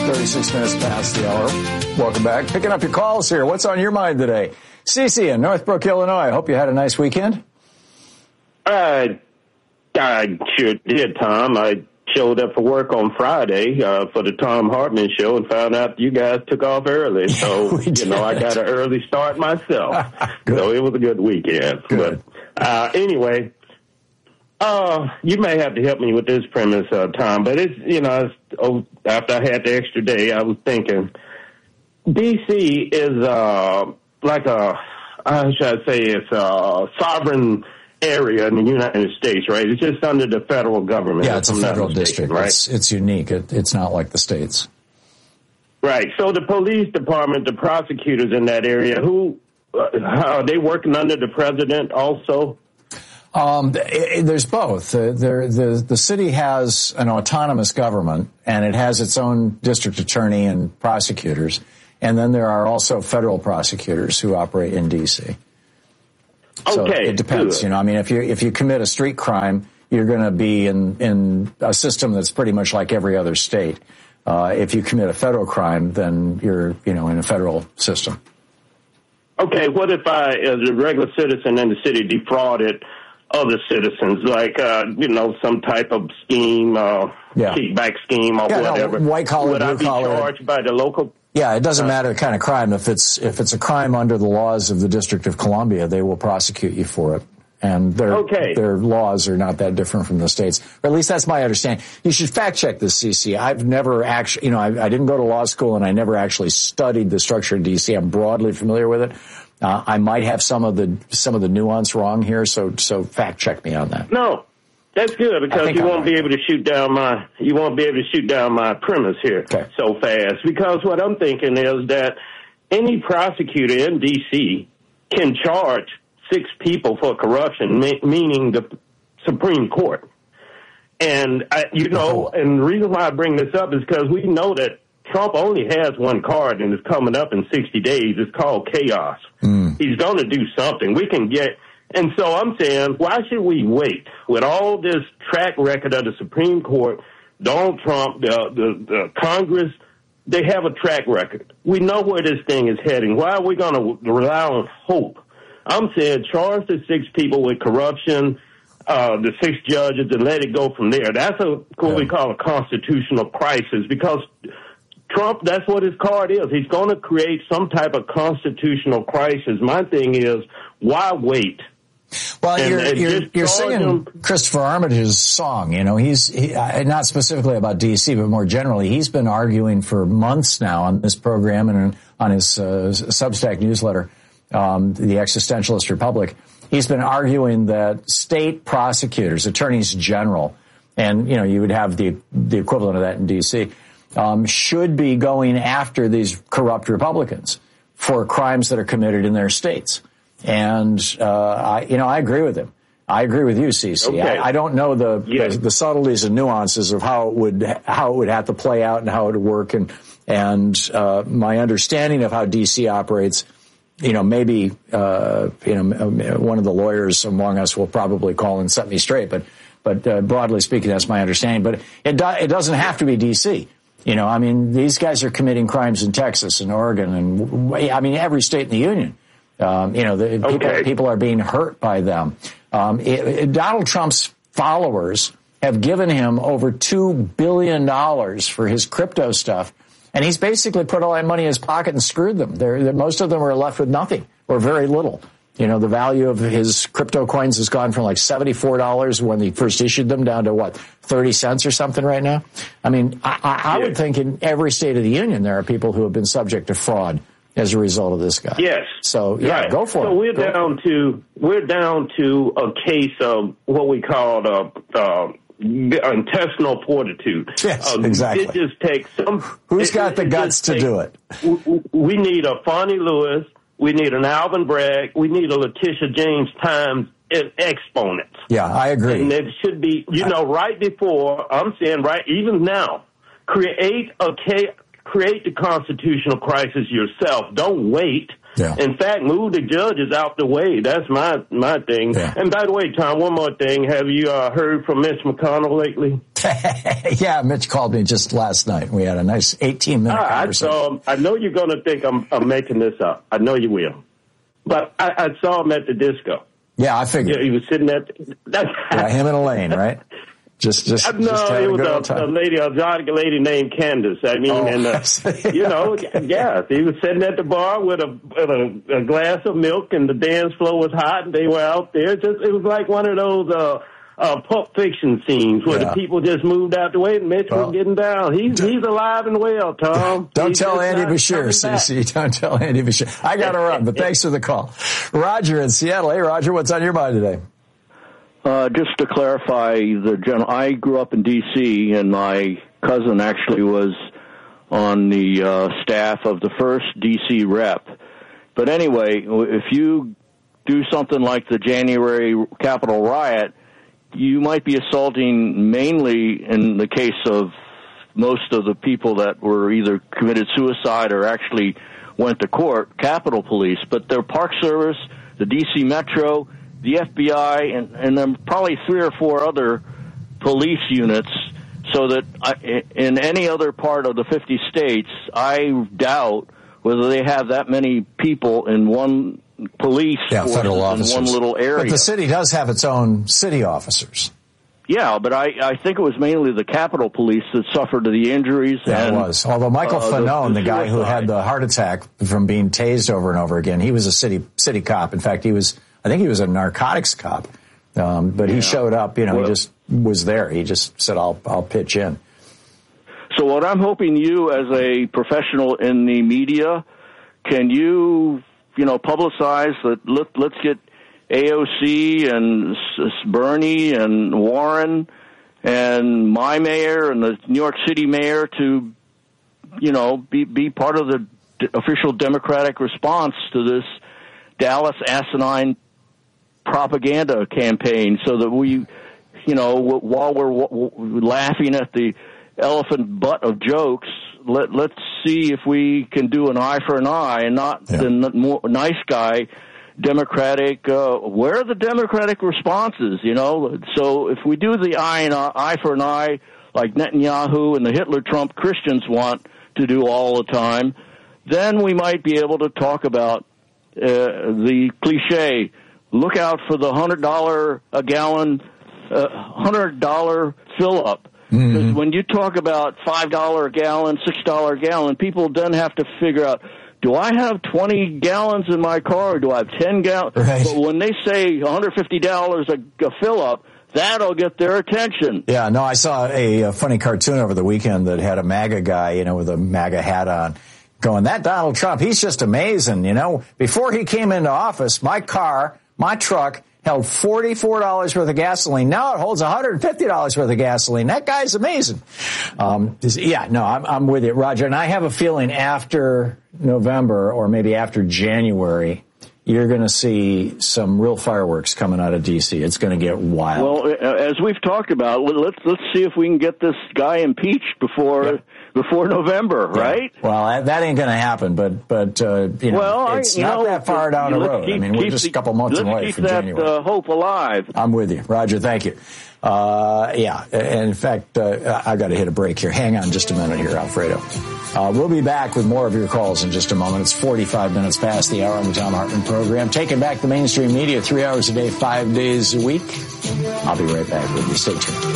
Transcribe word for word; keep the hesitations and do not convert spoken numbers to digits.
thirty-six minutes past the hour. Welcome back. Picking up your calls here. What's on your mind today? Cece in Northbrook, Illinois. Hope you had a nice weekend. Uh, I sure did, Tom. I showed up for work on Friday uh, for the Tom Hartman show and found out you guys took off early. So, you know, I got an early start myself. So it was a good weekend. Good. But uh, anyway, uh, you may have to help me with this premise, uh, Tom. But it's, you know, it's, oh, after I had the extra day, I was thinking D C is uh, like a, how should I say, it's a sovereign area in the United States, right? It's just under the federal government. Yeah, it's a federal district, right? It's, it's unique. It, it's not like the states. Right. So the police department, the prosecutors in that area, who uh, are they working under the president also? Um, it, it, there's both. Uh, there, the the city has an autonomous government, and it has its own district attorney and prosecutors, and then there are also federal prosecutors who operate in D C. So okay, it depends. good. You know, I mean, if you if you commit a street crime, you're going to be in in a system that's pretty much like every other state. Uh, if you commit a federal crime, then you're you know in a federal system. Okay, what if I, as a regular citizen in the city, defrauded other citizens, like uh, you know some type of scheme, uh, yeah. kickback scheme, or yeah, whatever? No, white collar, would I blue be collar. charged by the local? Yeah, it doesn't matter the kind of crime. If it's if it's a crime under the laws of the District of Columbia, they will prosecute you for it. And their okay. their laws are not that different from the states. Or at least that's my understanding. You should fact check this, C C. I've never actually, you know, I, I didn't go to law school and I never actually studied the structure of D C. I'm broadly familiar with it. Uh, I might have some of the some of the nuance wrong here, so so fact check me on that. No. That's good because you won't be able to shoot down my you won't be able to shoot down my premise here okay. so fast. Because what I'm thinking is that any prosecutor in D C can charge six people for corruption, me- meaning the Supreme Court. And I, you know, and the reason why I bring this up is because we know that Trump only has one card, and it's coming up in sixty days. It's called chaos. Mm. He's going to do something. We can get. And so I'm saying, why should we wait with all this track record of the Supreme Court, Donald Trump, the, the, the Congress? They have a track record. We know where this thing is heading. Why are we going to rely on hope? I'm saying charge the six people with corruption, uh, the six judges, and let it go from there. That's a, what yeah. we call a constitutional crisis because Trump, that's what his card is. He's going to create some type of constitutional crisis. My thing is, why wait? Well, and, you're and you're, you're singing him. Christopher Armitage's song. You know, he's he, uh, not specifically about D C, but more generally, he's been arguing for months now on this program and on his uh, Substack newsletter, um, The Existentialist Republic. He's been arguing that state prosecutors, attorneys general, and you know, you would have the the equivalent of that in D C, um, should be going after these corrupt Republicans for crimes that are committed in their states. And, uh, I, you know, I agree with him. I agree with you, Cece. Okay. I, I don't know the, yes. the the subtleties and nuances of how it would how it would have to play out and how it would work. And and uh, my understanding of how D C operates, you know, maybe uh, you know one of the lawyers among us will probably call and set me straight. But but uh, broadly speaking, that's my understanding. But it do, it doesn't have to be D C. You know, I mean, these guys are committing crimes in Texas and Oregon and I mean every state in the union. Um, you know, the, okay. people, people are being hurt by them. Um, it, it, Donald Trump's followers have given him over two billion dollars for his crypto stuff, and he's basically put all that money in his pocket and screwed them. They're, they're, most of them are left with nothing or very little. You know, the value of his crypto coins has gone from like seventy-four dollars when he first issued them down to, what, thirty cents or something right now? I mean, I, I, I would think in every state of the union there are people who have been subject to fraud as a result of this guy. Yes. So, yeah, right. go for so it. So we're go down to, we're down to a case of what we call uh, uh, intestinal fortitude. Yes, uh, exactly. It just takes some... Who's it, got the guts to takes, do it? We need a Fonnie Lewis. We need an Alvin Bragg. We need a Letitia James times exponents. Yeah, I agree. And it should be, you know, right before, I'm saying right, even now, create a... Create the constitutional crisis yourself. Don't wait Yeah. In fact, move the judges out the way. That's my my thing. Yeah. And by the way, Tom, one more thing. Have you uh, heard from Mitch McConnell lately? Yeah, Mitch called me just last night. We had a nice eighteen-minute uh, conversation. I, saw, I know you're going to think I'm, I'm making this up. I know you will. But I, I saw him at the disco. Yeah, I figured. Yeah, he was sitting at... The, yeah, him and Elaine, right? Just, just, no, just it was a, a lady, a exotic lady named Candace. I mean, oh, and uh, you know, yeah, he was sitting at the bar with a, with a, a glass of milk, and the dance floor was hot, and they were out there. Just, it was like one of those uh, uh, Pulp Fiction scenes where yeah. the people just moved out the way, and Mitch well, was getting down. He's he's alive and well, Tom. Don't he's tell Andy Bashir, C C. Don't tell Andy Bashir. I got to run, but thanks for the call, Roger in Seattle. Hey, Roger, what's on your mind today? Uh, just to clarify, the general, I grew up in D C, and my cousin actually was on the uh, staff of the first D C rep. But anyway, if you do something like the January Capitol riot, you might be assaulting mainly, in the case of most of the people that were either committed suicide or actually went to court, Capitol Police. But their Park Service, the D C Metro, the F B I, and, and then probably three or four other police units, so that I, in any other part of the fifty states, I doubt whether they have that many people in one police yeah, force federal in officers. one little area. But the city does have its own city officers. Yeah, but I, I think it was mainly the Capitol Police that suffered the injuries. Yeah, and, it was. Although Michael uh, Fanone, the, the, the guy who had the heart attack from being tased over and over again, he was a city city cop. In fact, he was... I think he was a narcotics cop, um, but he yeah. showed up, you know, well, he just was there. He just said, I'll I'll pitch in. So what I'm hoping you, as a professional in the media, can you, you know, publicize that let, let's get A O C and Bernie and Warren and my mayor and the New York City mayor to, you know, be, be part of the official Democratic response to this Dallas asinine propaganda campaign, so that we, you know, while we're w- w- laughing at the elephant butt of jokes, let, let's see if we can do an eye for an eye and not yeah. the n- more nice guy Democratic. Uh, where are the Democratic responses, you know? So if we do the eye, and eye for an eye like Netanyahu and the Hitler-Trump Christians want to do all the time, then we might be able to talk about uh, the cliche, look out for the one hundred dollars a gallon, uh, one hundred dollars fill-up. Because mm-hmm. when you talk about five dollars a gallon, six dollars a gallon, people then have to figure out, do I have twenty gallons in my car or do I have ten gallons? Right. But when they say one hundred fifty dollars a, a fill-up, that'll get their attention. Yeah, no, I saw a, a funny cartoon over the weekend that had a MAGA guy, you know, with a MAGA hat on, going, that Donald Trump, he's just amazing, you know. Before he came into office, my car, my truck, held forty-four dollars worth of gasoline. Now it holds one hundred fifty dollars worth of gasoline. That guy's amazing. Um, yeah, no, I'm, I'm with you, Roger. And I have a feeling after November or maybe after January, you're going to see some real fireworks coming out of D C. It's going to get wild. Well, as we've talked about, let's let's see if we can get this guy impeached before yeah. before November, yeah. right? Well, that ain't going to happen. But but uh, you know, well, it's I, you not know, that far down the road. Keep, I mean, we're just the, a couple months away from that, January. Let's keep that hope alive. I'm with you, Roger. Thank you. Uh, yeah, and in fact, uh, I've got to hit a break here. Hang on just a minute here, Alfredo. Uh, we'll be back with more of your calls in just a moment. It's forty-five minutes past the hour on the Thom Hartmann program. Taking back the mainstream media three hours a day, five days a week. I'll be right back with you. Stay tuned.